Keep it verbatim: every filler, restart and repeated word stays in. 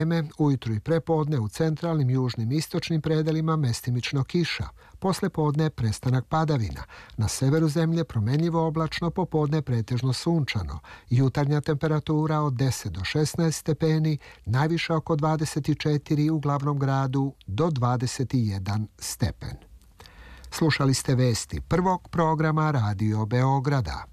ujutru i prepodne u centralnim, južnim i istočnim predelima mestimično kiša. Poslijepodne prestanak padavina. Na severu zemlje promjenjivo oblačno, popodne pretežno sunčano. Jutarnja temperatura od deset do šesnaest stepeni, najviša oko dvadeset četiri u glavnom gradu do dvadeset jedan stepen. Slušali ste vesti prvog programa Radio Beograda.